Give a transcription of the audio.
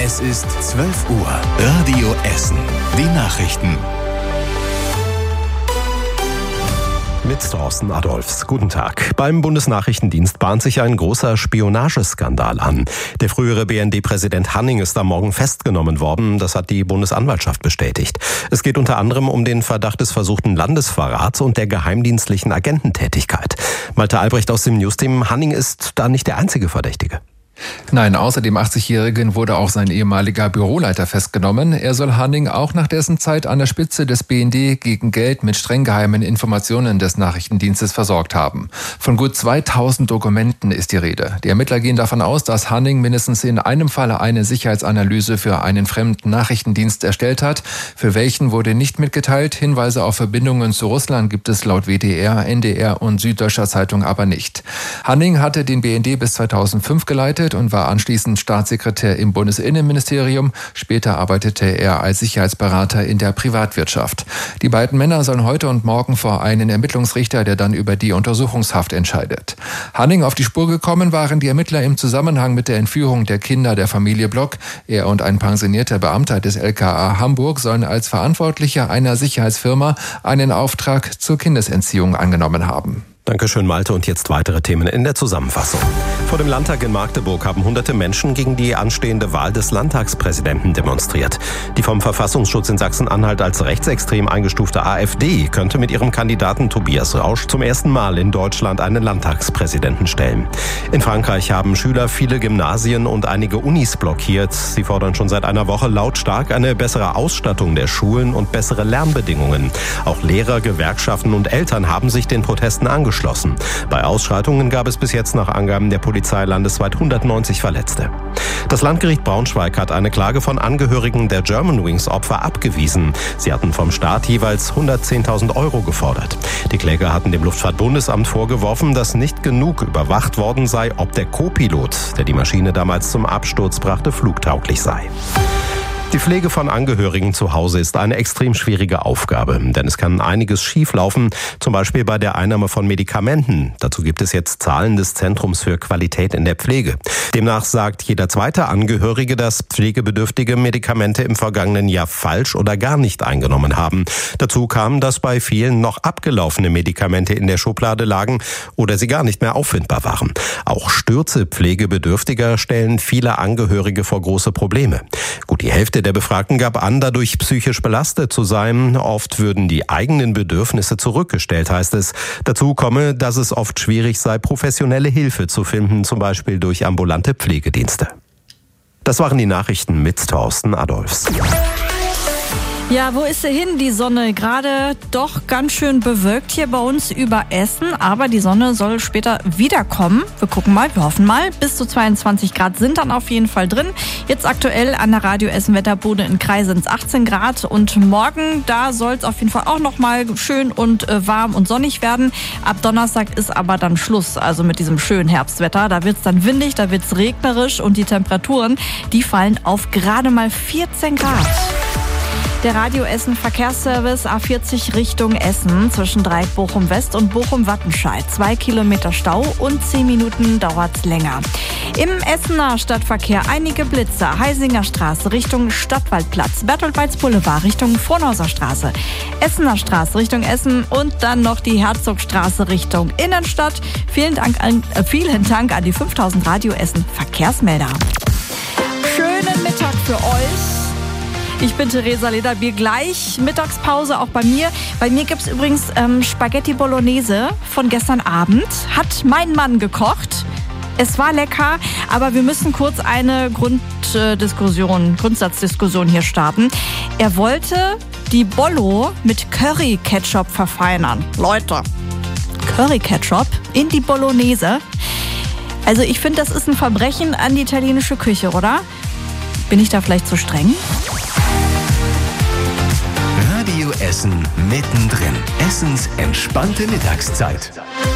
Es ist 12 Uhr. Radio Essen. Die Nachrichten. Mit Thorsten Adolfs. Guten Tag. Beim Bundesnachrichtendienst bahnt sich ein großer Spionageskandal an. Der frühere BND-Präsident Hanning ist am Morgen festgenommen worden. Das hat die Bundesanwaltschaft bestätigt. Es geht unter anderem um den Verdacht des versuchten Landesverrats und der geheimdienstlichen Agententätigkeit. Malte Albrecht aus dem Newsteam. Hanning ist da nicht der einzige Verdächtige. Nein, außer dem 80-Jährigen wurde auch sein ehemaliger Büroleiter festgenommen. Er soll Hanning auch nach dessen Zeit an der Spitze des BND gegen Geld mit streng geheimen Informationen des Nachrichtendienstes versorgt haben. Von gut 2000 Dokumenten ist die Rede. Die Ermittler gehen davon aus, dass Hanning mindestens in einem Falle eine Sicherheitsanalyse für einen fremden Nachrichtendienst erstellt hat. Für welchen wurde nicht mitgeteilt. Hinweise auf Verbindungen zu Russland gibt es laut WDR, NDR und Süddeutscher Zeitung aber nicht. Hanning hatte den BND bis 2005 geleitet und war anschließend Staatssekretär im Bundesinnenministerium. Später arbeitete er als Sicherheitsberater in der Privatwirtschaft. Die beiden Männer sollen heute und morgen vor einen Ermittlungsrichter, der dann über die Untersuchungshaft entscheidet. Hanning auf die Spur gekommen waren die Ermittler im Zusammenhang mit der Entführung der Kinder der Familie Block. Er und ein pensionierter Beamter des LKA Hamburg sollen als Verantwortlicher einer Sicherheitsfirma einen Auftrag zur Kindesentziehung angenommen haben. Dankeschön, Malte. Und jetzt weitere Themen in der Zusammenfassung. Vor dem Landtag in Magdeburg haben hunderte Menschen gegen die anstehende Wahl des Landtagspräsidenten demonstriert. Die vom Verfassungsschutz in Sachsen-Anhalt als rechtsextrem eingestufte AfD könnte mit ihrem Kandidaten Tobias Rausch zum ersten Mal in Deutschland einen Landtagspräsidenten stellen. In Frankreich haben Schüler viele Gymnasien und einige Unis blockiert. Sie fordern schon seit einer Woche lautstark eine bessere Ausstattung der Schulen und bessere Lernbedingungen. Auch Lehrer, Gewerkschaften und Eltern haben sich den Protesten angeschlossen. Bei Ausschreitungen gab es bis jetzt nach Angaben der Polizei landesweit 190 Verletzte. Das Landgericht Braunschweig hat eine Klage von Angehörigen der Germanwings-Opfer abgewiesen. Sie hatten vom Staat jeweils 110.000 € gefordert. Die Kläger hatten dem Luftfahrtbundesamt vorgeworfen, dass nicht genug überwacht worden sei, ob der Co-Pilot, der die Maschine damals zum Absturz brachte, flugtauglich sei. Die Pflege von Angehörigen zu Hause ist eine extrem schwierige Aufgabe, denn es kann einiges schieflaufen, zum Beispiel bei der Einnahme von Medikamenten. Dazu gibt es jetzt Zahlen des Zentrums für Qualität in der Pflege. Demnach sagt jeder zweite Angehörige, dass Pflegebedürftige Medikamente im vergangenen Jahr falsch oder gar nicht eingenommen haben. Dazu kam, dass bei vielen noch abgelaufene Medikamente in der Schublade lagen oder sie gar nicht mehr auffindbar waren. Auch Stürze Pflegebedürftiger stellen viele Angehörige vor große Probleme. Gut, die Hälfte der Befragten gab an, dadurch psychisch belastet zu sein. Oft würden die eigenen Bedürfnisse zurückgestellt, heißt es. Dazu komme, dass es oft schwierig sei, professionelle Hilfe zu finden, zum Beispiel durch ambulante Pflegedienste. Das waren die Nachrichten mit Thorsten Adolfs. Ja, wo ist sie hin, die Sonne? Gerade doch ganz schön bewölkt hier bei uns über Essen, aber die Sonne soll später wiederkommen. Wir gucken mal, wir hoffen mal. Bis zu 22 Grad sind dann auf jeden Fall drin. Jetzt aktuell an der Radio Essen Wetterbude in Kreis sind es 18 Grad und morgen, da soll es auf jeden Fall auch nochmal schön und warm und sonnig werden. Ab Donnerstag ist aber dann Schluss, also mit diesem schönen Herbstwetter. Da wird es dann windig, da wird es regnerisch und die Temperaturen, die fallen auf gerade mal 14 Grad. Der Radio Essen Verkehrsservice A40 Richtung Essen zwischen Dreieck Bochum West und Bochum Wattenscheid. 2 Kilometer Stau und 10 Minuten dauert's länger. Im Essener Stadtverkehr einige Blitzer. Heisinger Straße Richtung Stadtwaldplatz. Bertolt-Beitz Boulevard Richtung Frohnhauser Straße. Essener Straße Richtung Essen und dann noch die Herzogstraße Richtung Innenstadt. Vielen Dank an die 5000 Radio Essen Verkehrsmelder. Schönen Mittag für euch. Ich bin Theresa Lederbier, gleich Mittagspause auch bei mir. Bei mir gibt es übrigens Spaghetti Bolognese von gestern Abend. Hat mein Mann gekocht. Es war lecker, aber wir müssen kurz eine Grundsatzdiskussion hier starten. Er wollte die Bollo mit Curry-Ketchup verfeinern. Leute, Curry-Ketchup in die Bolognese? Also ich finde, das ist ein Verbrechen an die italienische Küche, oder? Bin ich da vielleicht zu streng? Radio Essen mittendrin. Essens entspannte Mittagszeit.